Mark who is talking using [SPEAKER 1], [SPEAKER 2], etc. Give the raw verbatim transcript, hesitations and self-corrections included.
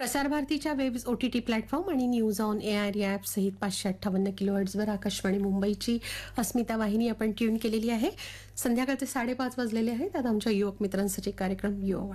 [SPEAKER 1] प्रसार भारतीच्या web OTT platform आणि न्यूज ऑन एआर या ॲप सहित पाचशे अठ्ठावन्न किलोहर्ट्झवर आकाशवाणी मुंबईची अस्मिता वाहिनी आपण ट्यून केलेली आहे. संध्याकाळचे साडेपाच वाजलेले आहेत. आता आमच्या युवक मित्रांसाठी कार्यक्रम युवा